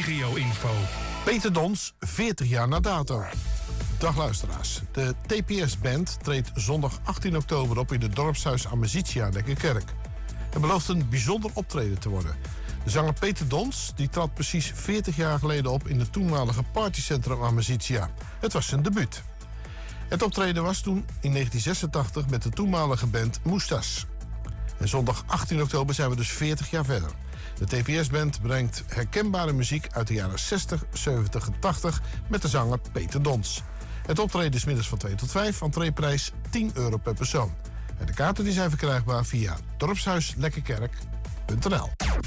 regio-info. Peter Dons, 40 jaar na dato. Dag luisteraars. De TPS-band treedt zondag 18 oktober op in het dorpshuis Amicitia, Lekkerkerk. Het belooft een bijzonder optreden te worden. De zanger Peter Dons die trad precies 40 jaar geleden op in het toenmalige partycentrum Amicitia. Het was zijn debuut. Het optreden was toen in 1986 met de toenmalige band Moestas. En zondag 18 oktober zijn we dus 40 jaar verder. De TPS-band brengt herkenbare muziek uit de jaren 60, 70 en 80 met de zanger Peter Dons. Het optreden is middags van 2 tot 5, entreeprijs €10 per persoon. En de kaarten die zijn verkrijgbaar via dorpshuislekkerkerk.nl.